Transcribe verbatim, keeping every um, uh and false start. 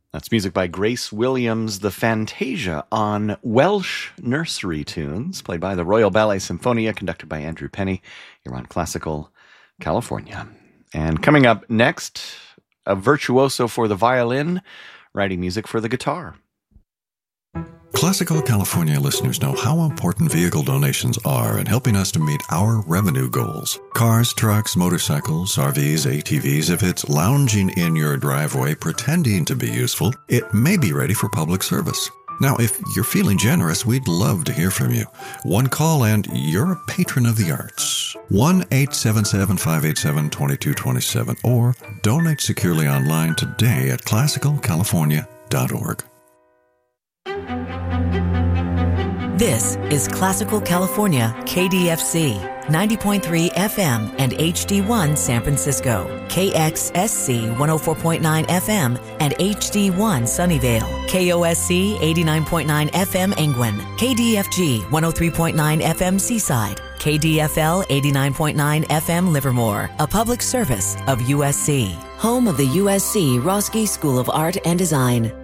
That's music by Grace Williams, the Fantasia on Welsh nursery tunes, played by the Royal Ballet Symphonia, conducted by Andrew Penny, here on Classical California. And coming up next, a virtuoso for the violin, writing music for the guitar. Classical California listeners know how important vehicle donations are in helping us to meet our revenue goals. Cars, trucks, motorcycles, R Vs, A T Vs, if it's lounging in your driveway pretending to be useful, it may be ready for public service. Now, if you're feeling generous, we'd love to hear from you. One call and you're a patron of the arts. one eight seven seven, five eight seven, two two two seven or donate securely online today at classical california dot org. This is Classical California, K D F C, ninety point three F M and H D one San Francisco, K X S C one oh four point nine F M and H D one Sunnyvale, K O S C eighty-nine point nine F M Angwin, K D F G one oh three point nine F M Seaside, K D F L eighty-nine point nine F M Livermore, a public service of U S C. Home of the U S C Roski School of Art and Design.